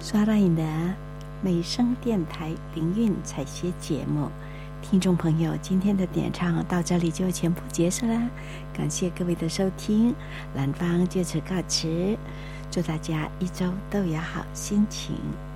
刷到你的美声电台灵韵采撷节目。听众朋友，今天的点唱到这里就全部结束啦，感谢各位的收听，兰芳就此告辞，祝大家一周都有好心情。